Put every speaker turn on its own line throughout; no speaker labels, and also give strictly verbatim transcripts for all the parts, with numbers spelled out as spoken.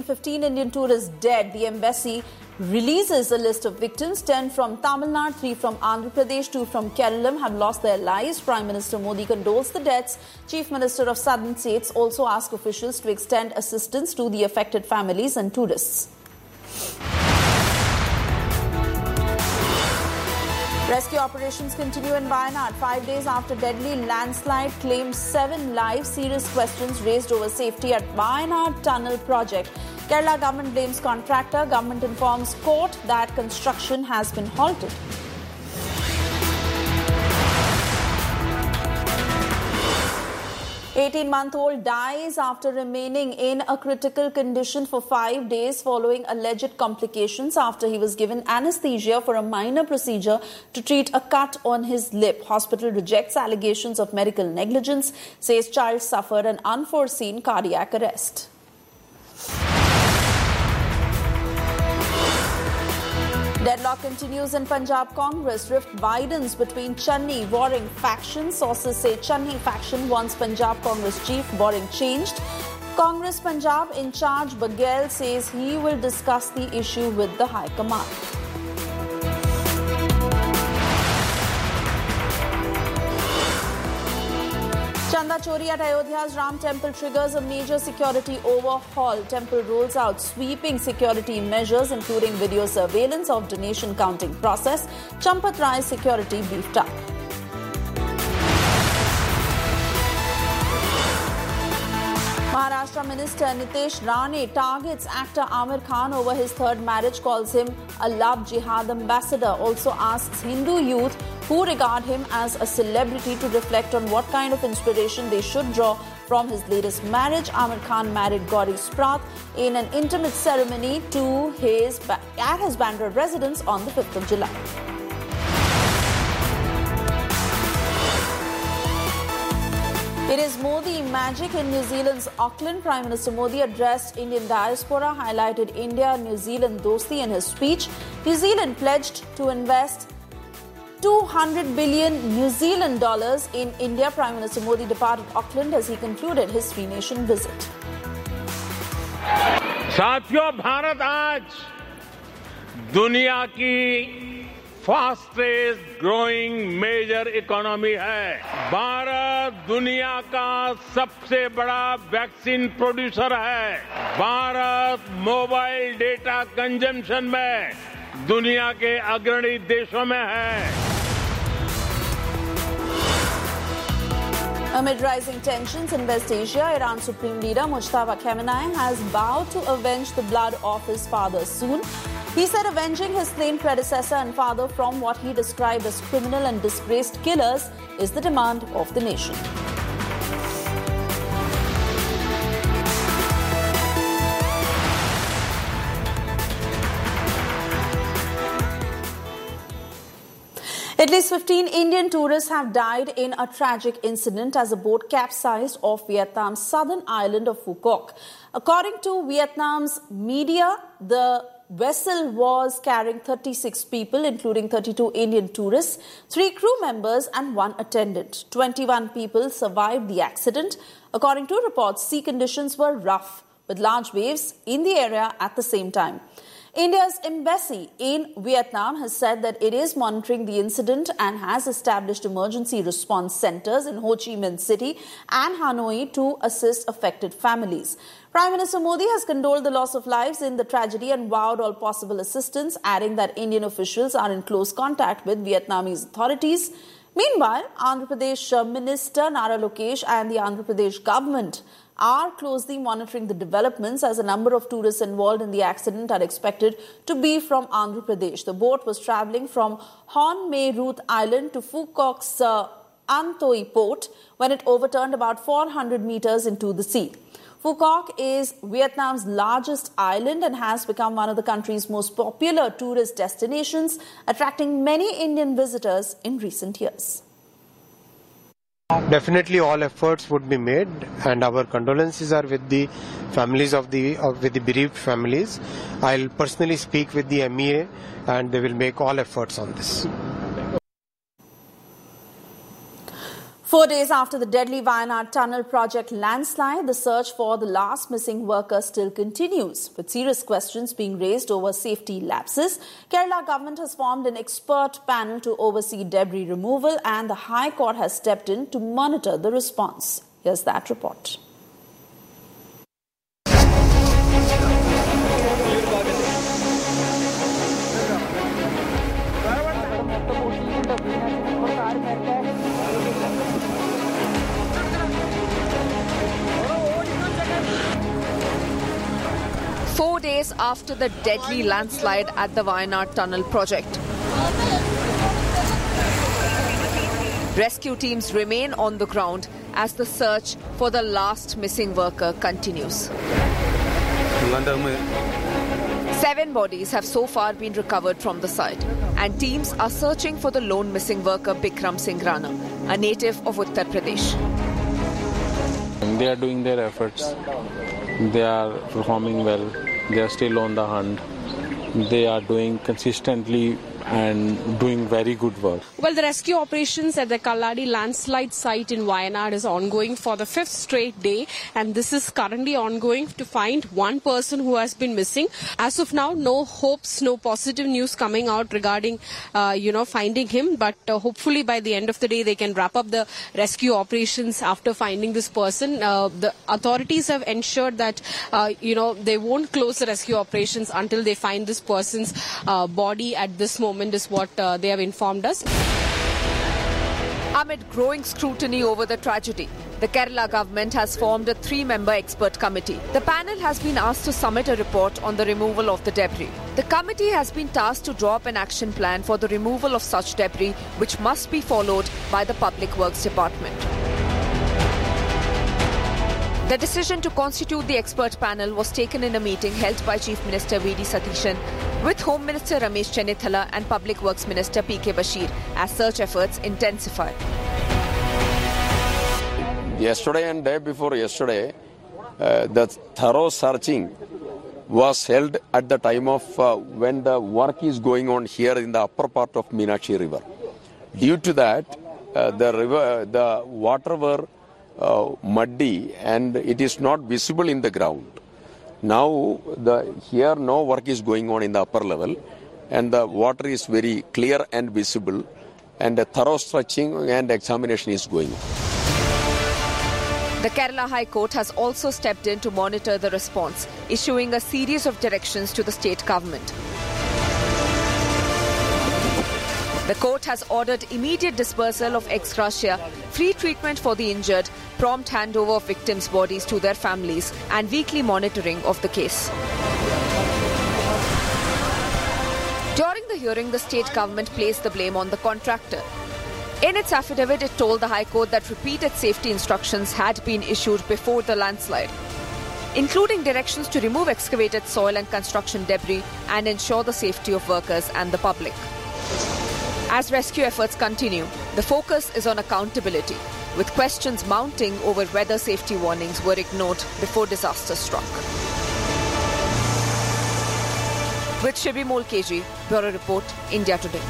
fifteen Indian tourists dead. The embassy releases a list of victims. ten from Tamil Nadu, three from Andhra Pradesh, two from Kerala have lost their lives. Prime Minister Modi condoles the deaths. Chief Minister of Southern States also asked officials to extend assistance to the affected families and tourists. Rescue operations continue in Wayanad. Five days after deadly landslide claimed seven lives, serious questions raised over safety at Wayanad Tunnel project. Kerala government blames contractor. Government informs court that construction has been halted. eighteen-month-old dies after remaining in a critical condition for five days following alleged complications after he was given anesthesia for a minor procedure to treat a cut on his lip. Hospital rejects allegations of medical negligence, says child suffered an unforeseen cardiac arrest. Deadlock continues in Punjab Congress. Rift widens between Channi warring factions. Sources say Channi faction wants Punjab Congress chief warring changed. Congress Punjab in charge Baghel says he will discuss the issue with the High Command. Chanda Chori at Ayodhya's Ram Temple triggers a major security overhaul. Temple rolls out sweeping security measures, including video surveillance of donation counting process. Champat Rai's security beefed up. Maharashtra Minister Nitesh Rane targets actor Aamir Khan over his third marriage, calls him a love jihad ambassador. Also asks Hindu youth who regard him as a celebrity to reflect on what kind of inspiration they should draw from his latest marriage. Aamir Khan married Gauri Spratt in an intimate ceremony to his at his Bandra residence on the fifth of July. It is Modi magic in New Zealand's Auckland. Prime Minister Modi addressed Indian diaspora, highlighted India-New Zealand dosti in his speech. New Zealand pledged to invest two hundred billion New Zealand dollars in India. Prime Minister Modi departed Auckland as he concluded his three-nation visit.
साथियों, भारत आज दुनिया की fastest growing major economy है। भारत दुनिया का सबसे बड़ा vaccine producer है। भारत मोबाइल डेटा कंजम्पशन में दुनिया के अग्रणी देशों में है।
Amid rising tensions in West Asia, Iran Supreme Leader Mujtaba Khamenei has vowed to avenge the blood of his father soon. He said avenging his slain predecessor and father from what he described as criminal and disgraced killers is the demand of the nation. At least fifteen Indian tourists have died in a tragic incident as a boat capsized off Vietnam's southern island of Phu Quoc. According to Vietnam's media, the vessel was carrying thirty-six people, including thirty-two Indian tourists, three crew members and one attendant. twenty-one people survived the accident. According to reports, sea conditions were rough, with large waves in the area at the same time. India's embassy in Vietnam has said that it is monitoring the incident and has established emergency response centers in Ho Chi Minh City and Hanoi to assist affected families. Prime Minister Modi has condoled the loss of lives in the tragedy and vowed all possible assistance, adding that Indian officials are in close contact with Vietnamese authorities. Meanwhile, Andhra Pradesh Minister Nara Lokesh and the Andhra Pradesh government are closely monitoring the developments as a number of tourists involved in the accident are expected to be from Andhra Pradesh. The boat was travelling from Hon May Root Island to Phu Quoc's uh, Antoi port when it overturned about four hundred meters into the sea. Phu Quoc is Vietnam's largest island and has become one of the country's most popular tourist destinations, attracting many Indian visitors in recent years.
Definitely all efforts would be made, and our condolences are with the families of the of, with the bereaved families. I'll personally speak with the M E A and they will make all efforts on this.
Four days after the deadly Wayanad tunnel project landslide, the search for the last missing worker still continues. With serious questions being raised over safety lapses, Kerala government has formed an expert panel to oversee debris removal, and the High Court has stepped in to monitor the response. Here's that report.
Four days after the deadly landslide at the Wayanad tunnel project, rescue teams remain on the ground as the search for the last missing worker continues. Seven bodies have so far been recovered from the site, and teams are searching for the lone missing worker Bikram Singh Rana, a native of Uttar Pradesh.
They are doing their efforts. They are performing well. They are still on the hunt. They are doing consistently and doing very good work.
Well, the rescue operations at the Kalladi landslide site in Wayanad is ongoing for the fifth straight day, and this is currently ongoing to find one person who has been missing. As of now, no hopes, no positive news coming out regarding, uh, you know, finding him. But uh, hopefully by the end of the day, they can wrap up the rescue operations after finding this person. Uh, the authorities have ensured that, uh, you know, they won't close the rescue operations until they find this person's uh, body at this moment. Is what uh, they have informed us.
Amid growing scrutiny over the tragedy, the Kerala government has formed a three-member expert committee. The panel has been asked to submit a report on the removal of the debris. The committee has been tasked to draw up an action plan for the removal of such debris, which must be followed by the Public Works Department. The decision to constitute the expert panel was taken in a meeting held by Chief Minister V D Satheeshan with Home Minister Ramesh Chennithala and Public Works Minister P K Bashir as search efforts intensify.
Yesterday and day before yesterday, uh, the thorough searching was held at the time of uh, when the work is going on here in the upper part of Meenakshi River. Due to that, uh, the river, the water were Uh, muddy and it is not visible in the ground. Now the here no work is going on in the upper level and the water is very clear and visible, and a thorough searching and examination is going on.
The Kerala High Court has also stepped in to monitor the response, issuing a series of directions to the state government. The court has ordered immediate dispersal of ex gratia, free treatment for the injured, prompt handover of victims' bodies to their families, and weekly monitoring of the case. During the hearing, the state government placed the blame on the contractor. In its affidavit, it told the High Court that repeated safety instructions had been issued before the landslide, including directions to remove excavated soil and construction debris and ensure the safety of workers and the public. As rescue efforts continue, the focus is on accountability, with questions mounting over whether safety warnings were ignored before disaster struck. With Shibi Mol K G, Bureau Report, India Today.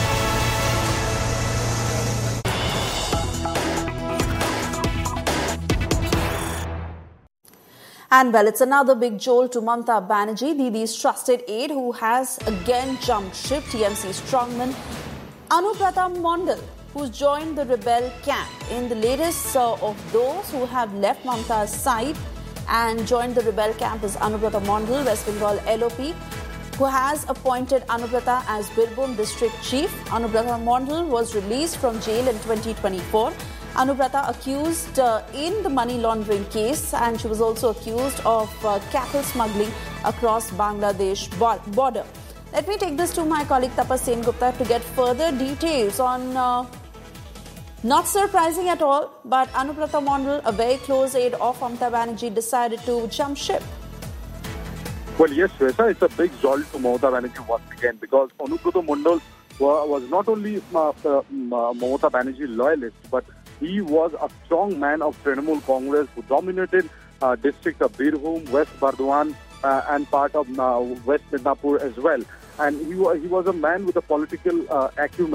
And well, it's another big jolt to Mamata Banerjee, Didi's trusted aide, who has again jumped ship. T M C strongman Anubrata Mondal, who's joined the rebel camp. In the latest uh, of those who have left Mamata's side and joined the rebel camp is Anubrata Mondal, West Bengal L O P, who has appointed Anubrata as Birbhum District Chief. Anubrata Mondal was released from jail in twenty twenty-four. Anubrata accused uh, in the money laundering case, and she was also accused of uh, cattle smuggling across Bangladesh border. Let me take this to my colleague Tapas Sengupta to get further details on, uh, not surprising at all, but Anubrata Mondal, a very close aide of Mamata Banerjee, decided to jump ship.
Well, yes, Shweta, it's a big jolt to Mamata Banerjee once again, because Anubrata Mondal was not only uh, uh, Mamata Banerjee loyalist, but he was a strong man of Trinamool Congress who dominated uh, district of Birbhum, West Bardwan, uh, and part of uh, West Midnapur as well. And he was, he was a man with a political uh, acumen,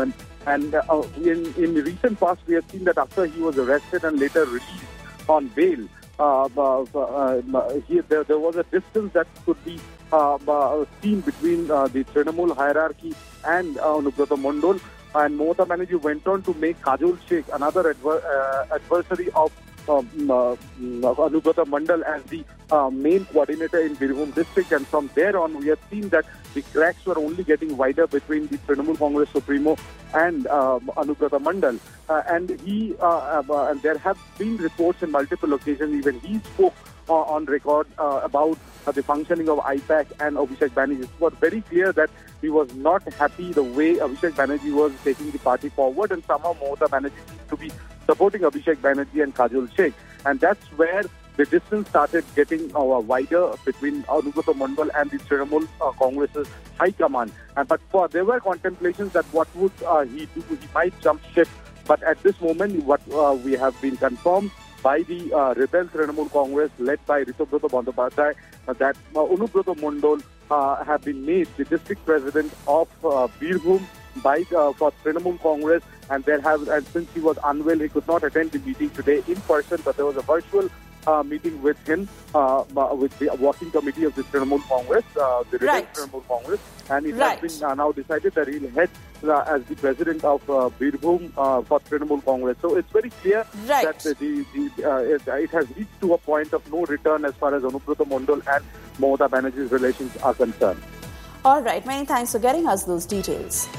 And uh, in, in the recent past, we have seen that after he was arrested and later released on bail, uh, uh, uh, he, there, there was a distance that could be uh, uh, seen between uh, the Trinamool hierarchy and uh, Anubrata Mondal. And Mamata Banerjee went on to make Kajol Sheikh, another adver uh, adversary of um, uh, Anubrata Mondal, as the uh, main coordinator in Birbhum district. And from there on, we have seen that the cracks were only getting wider between the Trinamool Congress Supremo and uh, Anubrata Mondal. Uh, and he uh, uh, and there have been reports in multiple occasions. Even he spoke uh, on record uh, about uh, the functioning of I PAC and Abhishek Banerjee. It was very clear that he was not happy the way Abhishek Banerjee was taking the party forward, and somehow Mamata Banerjee seemed to be supporting Abhishek Banerjee and Kajol Sheikh. And that's where the distance started getting uh, wider between Anubrata Mondal and the Trinamool uh, Congress's high command. And but for there were contemplations that what would uh, he do? He might jump ship. But at this moment, what uh, we have been confirmed by the uh, Rebel Trinamool Congress led by Ritubrata Bandyopadhyay uh, that uh, Anubrata Mondal uh, have been made the district president of uh, Birbhum by uh, for Trinamool Congress, and there have and since he was unwell, he could not attend the meeting today in person, but there was a virtual uh, meeting with him uh, with the working committee of the Trinamool Congress, uh, the Rebel
Right.
Trinamool Congress, and it
Right.
has been uh, now decided that he'll head uh, as the president of uh, Birbhum uh, for Trinamool Congress. So it's very clear
Right.
that the, the, the, uh, it, it has reached to a point of no return as far as Anubrata Mondal and Mamata Banerjee's relations are concerned.
All right, many thanks for getting us those details.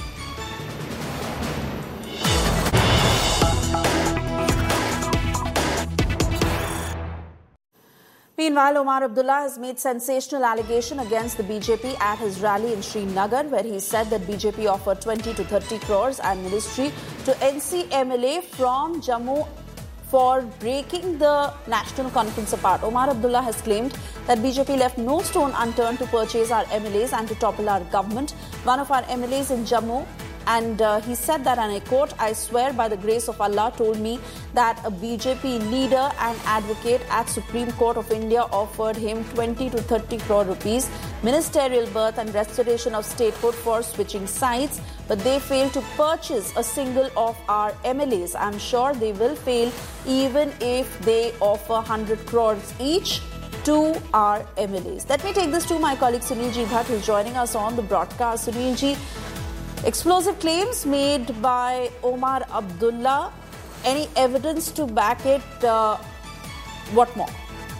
Meanwhile, Omar Abdullah has made sensational allegation against the B J P at his rally in Srinagar, where he said that B J P offered twenty to thirty crores and ministry to N C M L A from Jammu for breaking the National Conference apart. Omar Abdullah has claimed that B J P left no stone unturned to purchase our M L As and to topple our government. One of our M L As in Jammu, and uh, he said that, and I quote, "I swear by the grace of Allah," told me that a B J P leader and advocate at Supreme Court of India offered him twenty to thirty crore rupees, ministerial berth and restoration of statehood for switching sides, but they failed to purchase a single of our M L As. I'm sure they will fail even if they offer one hundred crores each to our M L As. Let me take this to my colleague Sunil Ji Bhatt, who's joining us on the broadcast. Sunil Ji, explosive claims made by Omar Abdullah. Any evidence to back it? Uh, what more?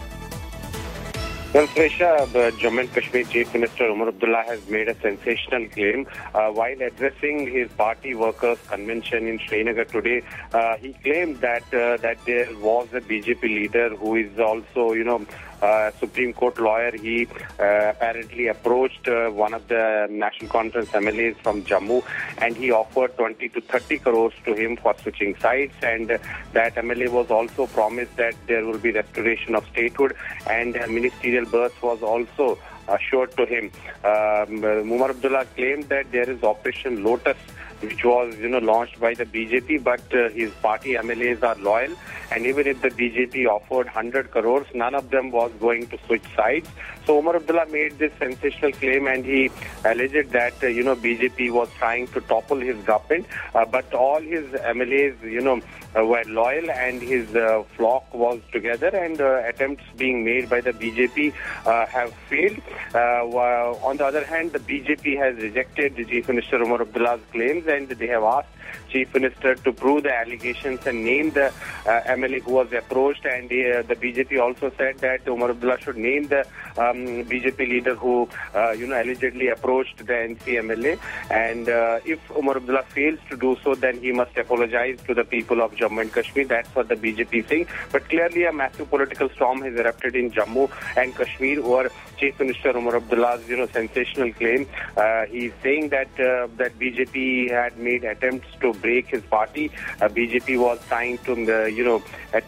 Well, Suresha, the Jammu and Kashmir Chief Minister Omar Abdullah has made a sensational claim. Uh, while addressing his party workers' convention in Srinagar today, uh, he claimed that uh, that there was a B J P leader who is also, you know, uh, Supreme Court lawyer. He uh, apparently approached uh, one of the National Conference M L As from Jammu, and he offered twenty to thirty crores to him for switching sides. And uh, that M L A was also promised that there will be restoration of statehood, and uh, ministerial berth was also assured to him. Um, Omar Abdullah claimed that there is Operation Lotus, which was, you know, launched by the B J P, but uh, his party M L As are loyal, and even if the B J P offered one hundred crores, none of them was going to switch sides. So Omar Abdullah made this sensational claim, and he alleged that, uh, you know, B J P was trying to topple his government, uh, but all his M L As, you know, uh, were loyal, and his uh, flock was together, and uh, attempts being made by the B J P uh, have failed. Uh, while on the other hand, the B J P has rejected the Chief Minister Omar Abdullah's claims, and they have asked Chief Minister to prove the allegations and name the uh, M L A who was approached. And uh, the B J P also said that Omar Abdullah should name the um, B J P leader who, uh, you know, allegedly approached the N C M L A. And uh, if Omar Abdullah fails to do so, then he must apologize to the people of Jammu and Kashmir. That's what the B J P is saying. But clearly, a massive political storm has erupted in Jammu and Kashmir over Chief Minister Omar Abdullah's, you know, sensational claim. Uh, he's saying that uh, that B J P had made attempts to break his party. Uh, B J P was trying to, uh, you know, attempt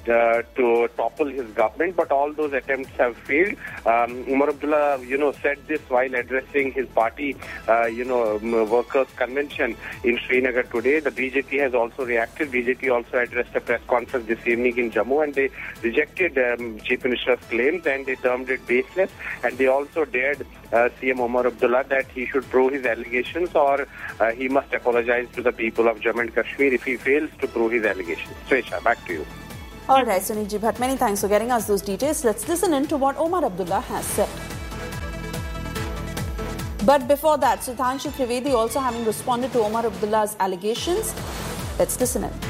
uh, to topple his government, but all those attempts have failed. Um, Umar Abdullah, you know, said this while addressing his party, uh, you know, workers' convention in Srinagar today. The B J P has also reacted. B J P also addressed a press conference this evening in Jammu, and they rejected um, Chief Minister's claims and they termed it baseless. And they also dared uh, C M Umar Abdullah that he should prove his allegations or uh, he must apologize to the people of Jammu and Kashmir if he fails to prove his allegations. Swesha, back to you.
All right, Sunil Bhatt, many thanks for getting us those details. Let's listen in to what Umar Abdullah has said. But before that, Sudhanshu Trivedi also having responded to Umar Abdullah's allegations. Let's listen in.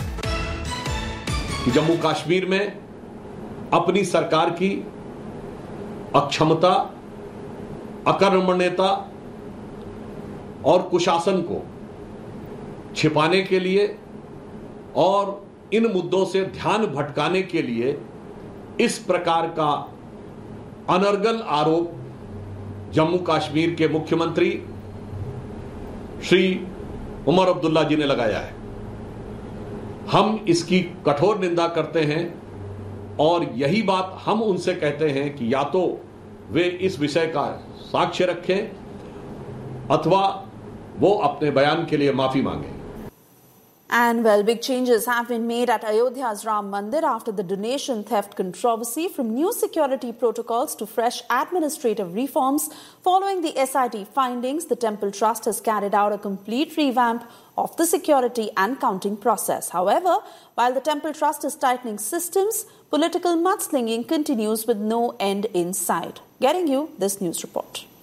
Jammu Kashmir में अपनी सरकार की अक्षमता, अकर्मण्यता और कुशासन को छिपाने के लिए और इन मुद्दों से ध्यान भटकाने के लिए इस प्रकार का अनर्गल आरोप जम्मू कश्मीर के मुख्यमंत्री श्री उमर अब्दुल्ला जी ने लगाया है। हम इसकी कठोर निंदा करते हैं और यही बात हम उनसे कहते हैं कि या तो वे इस विषय का साक्ष्य रखें अथवा वो अपने बयान के लिए माफी मांगे।
And well, big changes have been made at Ayodhya's Ram Mandir after the donation theft controversy, from new security protocols to fresh administrative reforms. Following the S I T findings, the Temple Trust has carried out a complete revamp of the security and counting process. However, while the Temple Trust is tightening systems, political mudslinging continues with no end in sight. Getting you this news report.